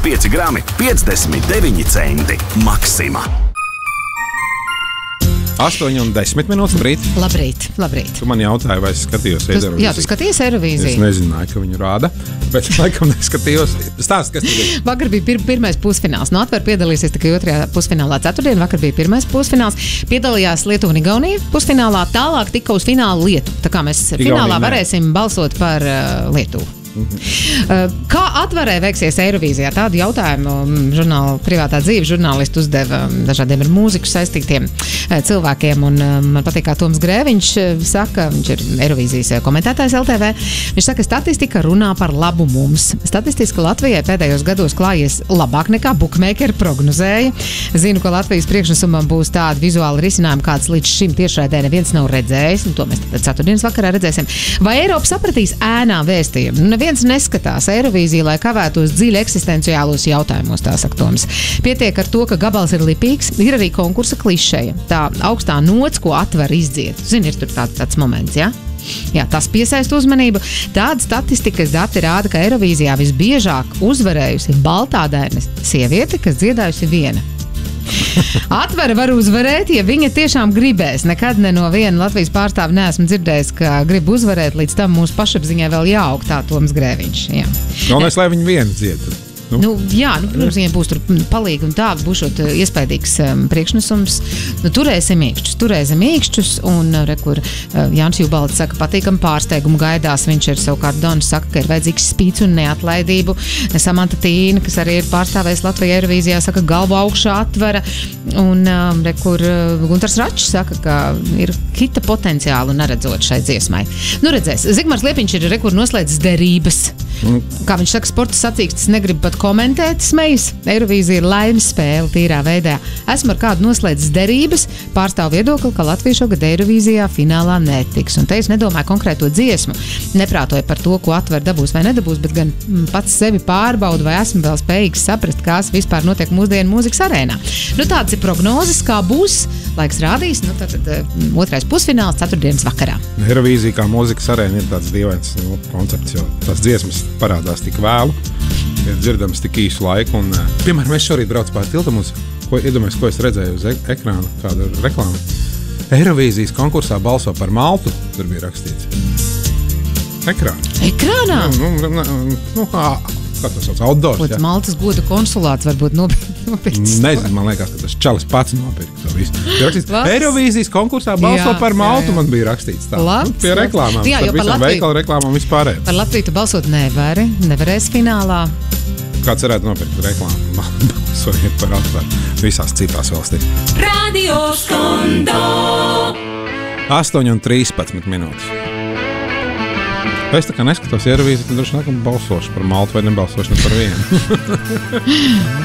25 grami, 59 centi. Maxima. 8:10 minūtes. Labrīt. Tu man jautāji, vai es skatījos Eirovīziju. Jā, tu skaties Eirovīziju. Es nezināju, ka viņu rāda, bet laikam neskatījos. Stāst, kas tur ir? Vakar bija pirmais pusfināls. No Atver piedalīsies tikai otrajā pusfinālā ceturtdien. Vakar bija pirmais pusfināls. Piedalījās Lietuva un Igaunija pusfinālā. Tālāk tika uz finālu Lietuva. Tā kā mēs finālā varēsim balsot par Lietuvu. Kā Atverē veiksies Eirovīzijā? Tādu jautājumu žurnāla privātā dzīve žurnālisti uzdeva dažādiem ar mūziku saistītiem cilvēkiem. Un man patīk, kā Toms Grēviņš saka, viņš ir Eirovīzijas komentētājs LTV. Viņš saka, statistika runā par labu mums. Statistiski Latvijai pēdējos gados klājies labāk nekā bookmakeri prognozēja. Zinu, ka Latvijas priekšnesumam būs tādi vizuāli risinājumi, kāds līdz šim tiešraidē neviens nav redzējis. Un to mēs tad ceturtdienas vakarā redzēsim. Vai Eiropa sapratīs ēnā vēstījumu? Neviens neskatās Eirovīziju, lai kavētos dziļi eksistenciālos jautājumos, tā saka Toms. Pietiek ar to, ka gabals ir lipīgs, ir arī konkursa klišeja. Tā augstā nots, ko Atver izdzied. Zini, ir tur tāds moments, ja? Jā, tas piesaista uzmanību. Tāda statistikas dati rāda, ka Eirovīzijā visbiežāk uzvarējusi baltādēna sieviete, kas dziedājusi viena. Atvere var uzvarēt, ja viņa tiešām gribēs. Nekad ne no viena Latvijas pārstāva neesmu dzirdējis, ka grib uzvarēt, līdz tam mūsu pašapziņai vēl jāaug, tā Toms Grēviņš. Galvenais, lai viņi vienu dzied. Protams, viņiem būs tur palīgi un tā, būs šot iespaidīgs priekšnesums. Turēsim īkšķus, un kur Jānis Jubalds saka, patīkam pārsteigumu gaidās. Viņš ir savukārt Donis saka, ka ir vajadzīgs spīts un neatlaidību. Samanta Tīna, kas arī ir pārstāvējis Latviju Eirovīzijā, saka, galvu augšā Atvera. Un kur Guntars Račs saka, ka ir hita potenciālu neredzot šai dziesmai. Redzēs. Zigmārs Liepiņš ir noslēdzis derības. Kā viņš saka, sporta sacīkstes negrib pat komentēt, smejas. Eirovīzija ir laimes spēle tīrā veidā. Esmu ar kādu noslēdzis derības, pārstāvu viedokli, ka Latvija šogad Eirovīzijā finālā netiks. Un te es nedomāju konkrēto dziesmu. Neprātoju par to, ko Atver dabūs vai nedabūs, bet gan pats sevi pārbaudu, vai esmu vēl spējīgs saprast, kas vispār notiek mūsdienu mūzikas arēnā. Tāds ir prognozes, kā būs. Laiks rādīs, tad otrais pusfināls ceturtdienas vakarā. Eirovīzija kā mūzikas arēna ir tāds dīvains koncepts, jo tās dziesmas parādās tik vēlu, ir dzirdams tik īsu laiku. Un, piemēram, es šorīt braucu pār tiltam uz, ko es redzēju uz ekrāna, kāda reklāma. Eirovīzijas konkursā balso par Maltu, tur bija rakstīts. Ekrānā? Kā tas sauc? Outdoors, jā. Maltas goda konsulāts varbūt nopircis. Nezinu, man liekas, ka tas čalis pats nopirka to visu. Eirovīzijas konkursā balso par Maltu, man bija rakstīts tā. Pie reklāmām, par visām veikalu reklāmām vispārējām. Par Latviju tu balsot nevarēs finālā. Kāds varētu nopirkt reklāmu? Balsojiet par Atveru visās citās valstīs. Radio Skondo 8:13 minūtes. Es tā kā neskatos Eirovīziju, tad droši nākam balsošu par Maltu vai nebalsošu ne par vienu.